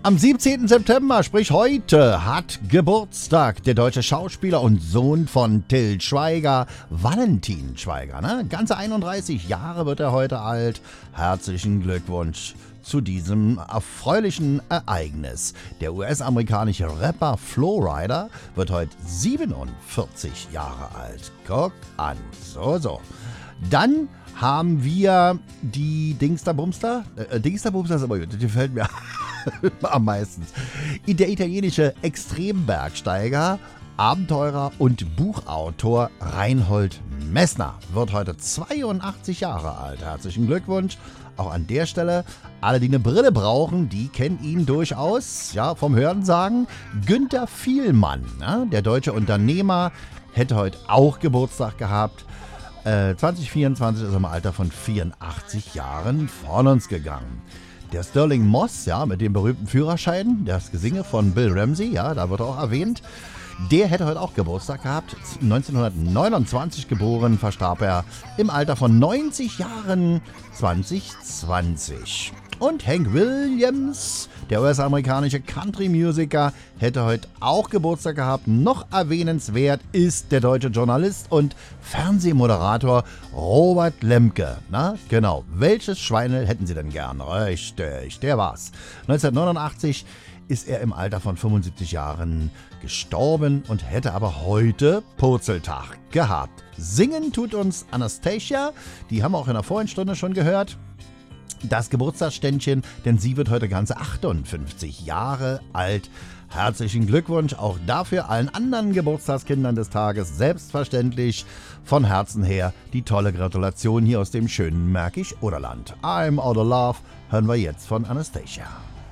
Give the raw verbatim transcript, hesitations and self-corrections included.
Am siebzehnten September, sprich heute, hat Geburtstag der deutsche Schauspieler und Sohn von Til Schweiger, Valentin Schweiger. Ne? Ganze einunddreißig Jahre wird er heute alt. Herzlichen Glückwunsch zu diesem erfreulichen Ereignis. Der U S-amerikanische Rapper Flo Rida wird heute siebenundvierzig Jahre alt. Guck an, so, so. Dann haben wir die Dingsterbumster. Äh, Dingsterbumster ist aber gut, die fällt mir am meisten. Der italienische Extrembergsteiger, Abenteurer und Buchautor Reinhold Messner wird heute zweiundachtzig Jahre alt. Herzlichen Glückwunsch. Auch an der Stelle, alle, die eine Brille brauchen, die kennen ihn durchaus, ja, vom Hörensagen. Günter Vielmann, ja, der deutsche Unternehmer, hätte heute auch Geburtstag gehabt. Äh, zwanzig vierundzwanzig ist er im Alter von vierundachtzig Jahren von uns gegangen. Der Sterling Moss, ja, mit dem berühmten Führerschein, das Gesinge von Bill Ramsey, ja, da wird er auch erwähnt. Der hätte heute auch Geburtstag gehabt. neunzehnhundertneunundzwanzig geboren, verstarb er im Alter von neunzig Jahren zwanzig zwanzig. Und Hank Williams, der U S-amerikanische Country-Musiker, hätte heute auch Geburtstag gehabt. Noch erwähnenswert ist der deutsche Journalist und Fernsehmoderator Robert Lemke. Na, genau. Welches Schweinel hätten Sie denn gern? Richtig, der war's. neunzehnhundertneunundachtzig ist er im Alter von fünfundsiebzig Jahren gestorben und hätte aber heute Purzeltag gehabt. Singen tut uns Anastasia, die haben wir auch in der vorigen Stunde schon gehört. Das Geburtstagsständchen, denn sie wird heute ganze achtundfünfzig Jahre alt. Herzlichen Glückwunsch auch dafür allen anderen Geburtstagskindern des Tages. Selbstverständlich von Herzen her die tolle Gratulation hier aus dem schönen Märkisch-Oderland. I'm out of love hören wir jetzt von Anastasia.